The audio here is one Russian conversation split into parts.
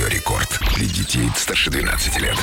Радио Рекорд. Для детей старше 12 лет.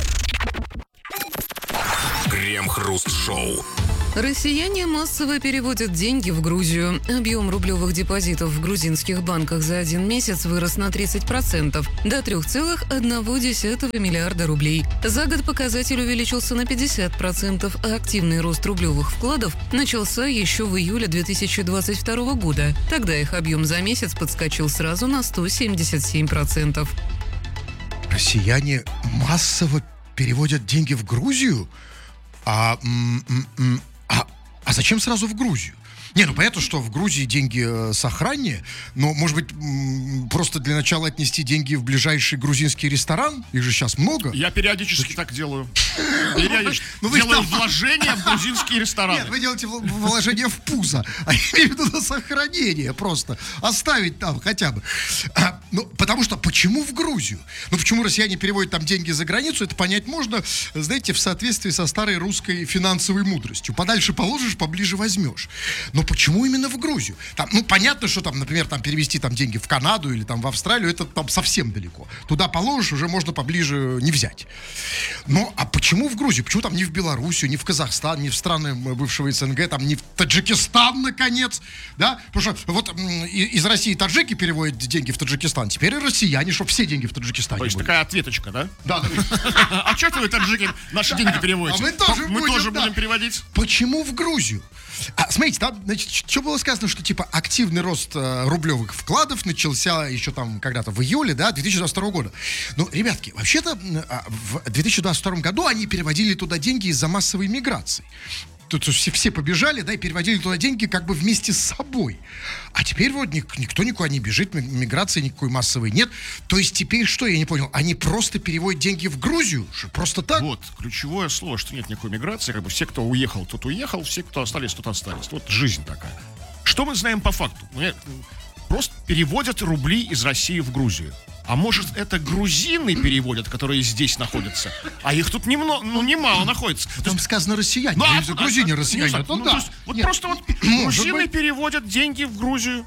Крем-хруст-шоу. Россияне массово переводят деньги в Грузию. Объем рублевых депозитов в грузинских банках за один месяц вырос на 30%, до 3,1 миллиарда рублей. За год показатель увеличился на 50%, а активный рост рублевых вкладов начался еще в июле 2022 года. Тогда их объем за месяц подскочил сразу на 177%. Россияне массово переводят деньги в Грузию? А зачем сразу в Грузию? Не, ну понятно, что в Грузии деньги сохраннее, но, может быть, просто для начала отнести деньги в ближайший грузинский ресторан? Их же сейчас много. Я периодически так делаю. Периодически. Ну, вы делаю там- вложения в грузинские рестораны. Нет, вы делаете вложение в пузо, а я имею в виду на сохранение просто. Оставить там хотя бы. Ну, потому что, почему в Грузию? Ну, почему россияне переводят там деньги за границу, это понять можно, знаете, в соответствии со старой русской финансовой мудростью. Подальше положишь, поближе возьмешь. Но почему именно в Грузию? Там, ну, понятно, что там, например, там перевести там деньги в Канаду или там в Австралию, это там совсем далеко. Туда положишь, уже можно поближе не взять. Но, а почему в Грузию? Почему там не в Белоруссию, не в Казахстан, не в страны бывшего СНГ, там не в Таджикистан, наконец, да? Потому что вот из России таджики переводят деньги в Таджикистан, теперь и россияне, чтобы все деньги в Таджикистане То есть были. такая ответочка, да? Да, А что вы, таджики, наши деньги переводите? А мы тоже будем, да. будем переводить. Почему в Грузию? Смотрите, там, значит, что было сказано, что типа активный рост рублевых вкладов начался еще там когда-то в июле, да, 2022 года. Ну, ребятки, вообще-то в 2022 году они переводили туда деньги из-за массовой миграции. Тут все побежали, да, и переводили туда деньги как бы вместе с собой. А теперь вот никто никуда не бежит, миграции никакой массовой нет. То есть теперь что, я не понял, они просто переводят деньги в Грузию? Что, просто так? Вот, ключевое слово, что нет никакой миграции, как бы все, кто уехал, тот уехал, все, кто остались, тот остались. Вот жизнь такая. Что мы знаем по факту? Просто переводят рубли из России в Грузию. А может, это грузины переводят, которые здесь находятся? А их тут немало находится. Там сказано россияне. Ну, Грузине россияне. ну, Ну, то да. есть, вот Нет, просто вот может грузины быть. переводят деньги в Грузию.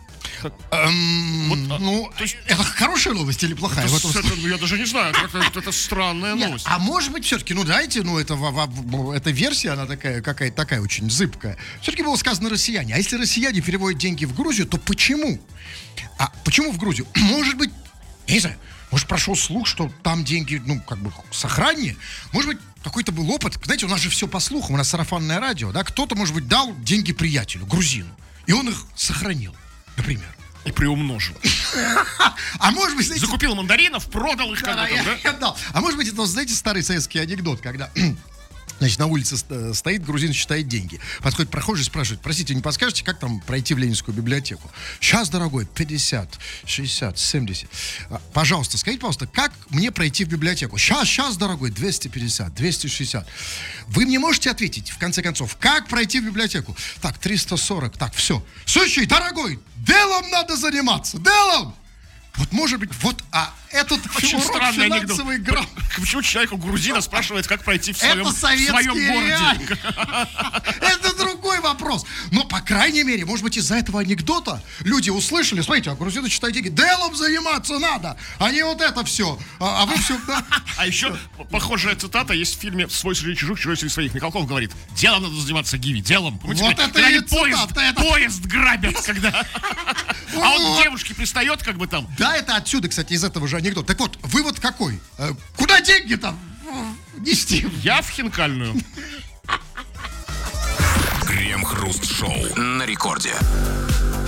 Ну, это хорошая новость или плохая? в этом смысле? Я даже не знаю, это странная Нет, новость. а может быть, все-таки, ну дайте, ну эта версия, она такая, какая-то такая очень зыбкая. Все-таки было сказано россияне. А если россияне переводят деньги в Грузию, то почему? А почему в Грузию? Может быть, я не знаю, может прошел слух, что там деньги, ну, как бы сохраннее. Может быть, какой-то был опыт. Знаете, у нас же все по слухам, у нас сарафанное радио, да? Кто-то, может быть, дал деньги приятелю, грузину, и он их сохранил, например. И приумножил. А может быть, знаете, Закупил мандаринов, продал их как бы там, да? я дал. А может быть, это, знаете, старый советский анекдот, когда, значит, на улице стоит грузин, считает деньги. Подходит прохожий и спрашивает: простите, не подскажете, как там пройти в Ленинскую библиотеку? Сейчас, дорогой, 50, 60, 70. Пожалуйста, скажите, пожалуйста, как мне пройти в библиотеку? Сейчас, дорогой, 250, 260. Вы мне можете ответить, в конце концов, как пройти в библиотеку? Так, 340, так, все. Слушай, дорогой, делом надо заниматься, делом! Вот, может быть, вот, этот Очень урок странный анекдот. финансовой грамотности. Почему человеку грузина спрашивает, как пройти в своем Это советские городе? реалии. Это другой вопрос. Но, по крайней мере, может быть, из-за этого анекдота люди услышали: смотрите, а грузины считают деньги, делом заниматься надо, а не вот это все. А вы все, да. А еще похожая цитата есть в фильме «Свой среди чужих, чужой среди своих». Михалков говорит: делом надо заниматься, Гиви, делом. Помните, Вот когда это и они цитата, это- поезд грабят, когда... А он к девушке пристает, как бы там. Да, это отсюда, кстати, из этого же анекдота. Так вот, вывод какой? Куда деньги там нести? Я в хинкальную. Крем-хруст-шоу на рекорде.